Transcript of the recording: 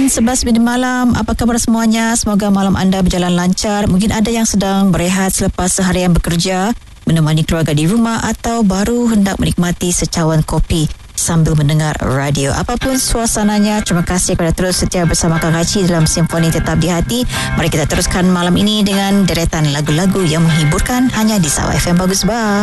11 malam. Apa khabar semuanya? Semoga malam anda berjalan lancar. Mungkin ada yang sedang berehat selepas seharian bekerja, menemani keluarga di rumah, atau baru hendak menikmati secawan kopi sambil mendengar radio. Apapun suasananya, terima kasih kepada terus setia bersama Kak Haji dalam Simfoni Tetap di Hati. Mari kita teruskan malam ini dengan deretan lagu-lagu yang menghiburkan hanya di Sawa FM. Bagus, bye.